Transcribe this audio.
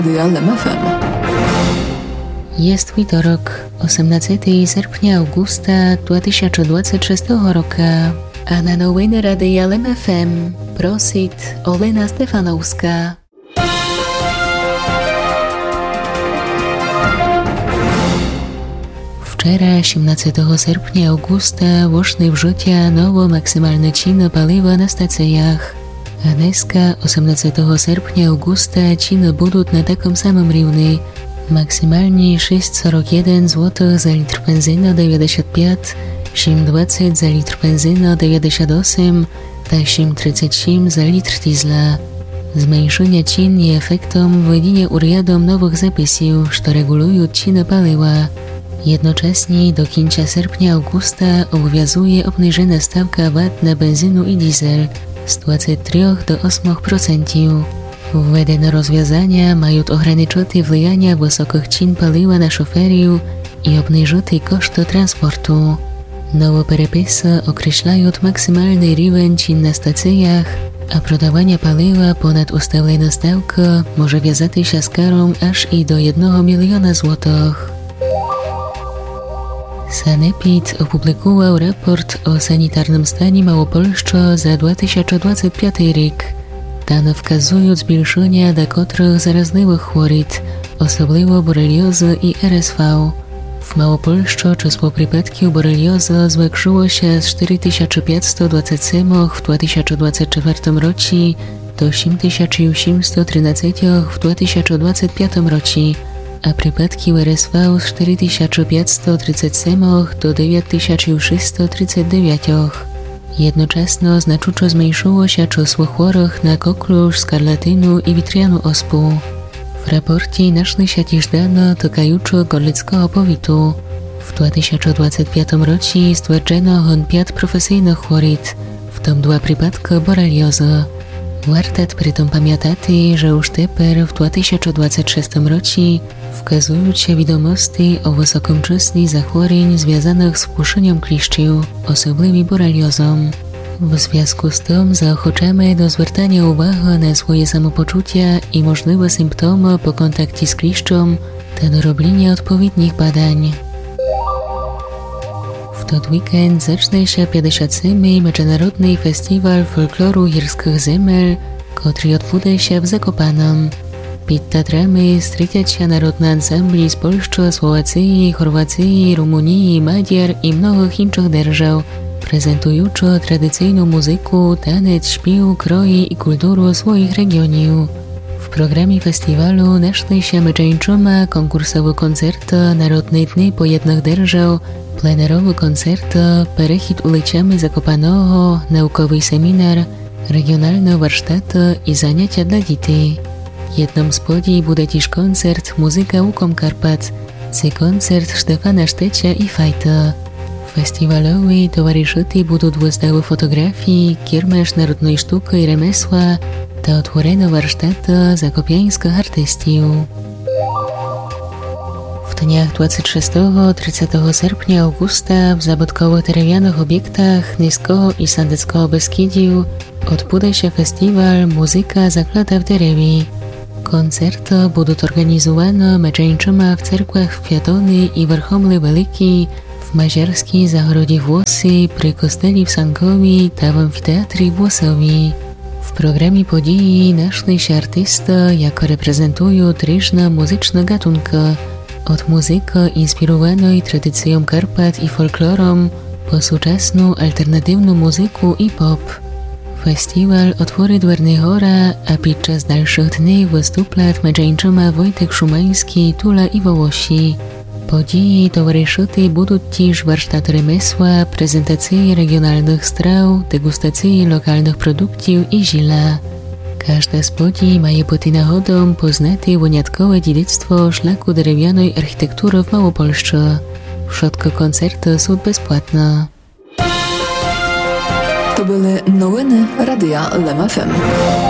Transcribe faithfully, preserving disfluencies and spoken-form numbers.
Radia L M F M. Jest wtorok, osiemnastego sierpnia augusta dwa tysiące dwudziestego szóstego roku, a na nowiny Radia L M F M prosit Olena Stefanowska. Wczoraj, osiemnastego sierpnia augusta, weszły w życie nowo maksymalne ceny paliwa na stacjach. A dneska, osiemnastego sierpnia augusta, ceny będą na takim samym równi. Maksymalnie sześć czterdzieści jeden złotych za litr benzyny dziewięćdziesiąt pięć, osiem dwadzieścia za litr benzyny dziewięćdziesiąt osiem, a osiem trzydzieści osiem za litr diesla. Zmniejszenie cen jest efektem wejścia urządom nowych zapisów, które regulują ceny paliwa. Jednocześnie do końca sierpnia augusta obowiązuje obniżona stawka V A T na benzynę i diesel z dwudziestu trzech do ośmiu procent. Wwedene rozwiązania mają ograniczyć wpływanie wysokich cen paliwa na szoferów i obniżyć koszty transportu. Nowe przepisy określają maksymalny rywen cen na stacjach, a prodawanie paliwa ponad ustaloną stawkę może wiązać się z karą aż i do jednego miliona złotych. Sanepid opublikował raport o sanitarnym stanie Małopolski za dwa tysiące dwudziesty piąty rok. Dane wskazują zmniejszenie niektórych zarazliwych chorób, osobliwie boreliozy i R S V. W Małopolsce czysło przypadków boreliozy zwiększyło się z cztery tysiące pięćset dwadzieścia siedem w dwa tysiące dwudziestym czwartym roku do osiem tysięcy osiemset trzynaście w dwa tysiące dwudziestym piątym roku, a przypadki R S V z cztery tysiące pięćset trzydzieści siedem do dziewięć tysięcy sześćset trzydzieści dziewięć. Jednocześnie znacząco zmniejszyło się czysło chorych na koklusz, skarlatynę i witrianu ospu. W raporcie naszły się też dane dotykające gorlickiego powiatu. W dwa tysiące dwudziestym piątym roku stwierdzono pięć profesjonalnych chorób, w tym dwa przypadki boreliozy. Warto przy tym pamiętać, że już teraz w dwa tysiące dwudziestym szóstym roku wskazują się wiadomości o wysokim czysle zachorowań związanych z wpuszczeniem kliszczów, osobliwie boreliozą. W związku z tym zaochęcamy do zwracania uwagi na swoje samopoczucie i możliwe symptomy po kontakcie z kliszczem, a do robienia odpowiednich badań. W ten weekend zacznie się pięćdziesiąty siódmy Międzynarodny Festiwal Folkloru Górskich Zemel, który odbędzie się w Zakopanem. Przed teatrami strycia się narodne ansambli z Polski, Słowacji, Chorwacji, Rumunii, Mađar i mnogich innych держав, prezentujące tradycyjną muzykę, tanec, śpiew, kroje i kulturę swoich regionów. W programie festiwalu naszły się między konkursowe koncerty, narodne dni pojednych держав, plenerowe koncerty, perechid ulicami Zakopanego, naukowy seminar, regionalne warsztaty i zajęcia dla dzieci. Jednym z podii będzie też koncert Muzyka Łukom Karpat, czy koncert Stefana Sztecia i Fajta. Festiwalowi towarzyszyć będą wystawy fotografii, kiermasz narodnej sztuki i remesła, a otworzone warsztaty zakopiańskich artystów. W dniach dwudziestego szóstego do trzydziestego sierpnia augusta w zabytkowo-terenianych obiektach Niskiego i Sandeckiego Beskidziu odbędzie się festiwal Muzyka zaklata w derewie. Koncerty będą organizowane między w cerkwach w Kwiatony i Werchomle Wielki, w Mazierskiej Zagrodzie Włosy, przy kosteli w Sankowi, a w amfiteatrze Włosowi. W programie podii naszły się artysty, jako reprezentują różne muzyczne gatunki, od muzyki inspirowanej tradycją Karpat i folklorem, po współczesną alternatywną muzykę i pop. Festiwal otworzy dwerny chora, a podczas dalszych dni wystąpią między Wojtek Szumański, Tula i Wołosi. Podii towarzyszyć będą też warsztaty remesła, prezentacje regionalnych straw, degustacje lokalnych produktów i żila. Każda z podii ma być nagrodą poznać wyjątkowe dziedzictwo szlaku drewnianej architektury w Małopolsce. Wszystkie koncerty są bezpłatne. To były nowiny Radia L M F M.